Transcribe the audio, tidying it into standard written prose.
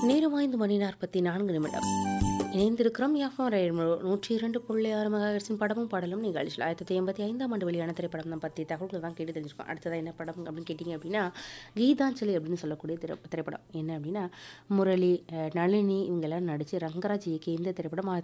நேரம் 5:44 இணைந்திருக்கிறோம். FM radio 102.6 மெகாஹெர்ட்ஸின் படமும் பாடலும் நிகழ்ச்சியில் 1985ஆம் ஆண்டு வெளியான திரைப்படம் தான் பற்றி தகவல்கள் தான் கேட்டு தெரிஞ்சுக்கோம். அடுத்ததாக என்ன படம் அப்படின்னு கேட்டிங்க அப்படின்னா, கீதாஞ்சலி அப்படின்னு சொல்லக்கூடிய திரைப்படம் என்ன அப்படின்னா, முரளி, நளினி இவங்கெல்லாம் நடித்து ரங்கராஜ் இயக்கிய இந்த திரைப்படம்